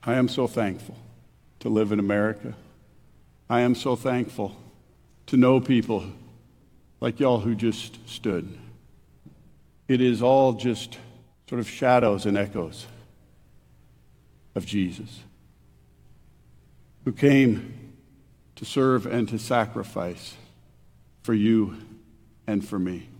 I am so thankful to live in America. I am so thankful to know people like y'all who just stood. It is all just sort of shadows and echoes of Jesus, who came to serve and to sacrifice for you and for me.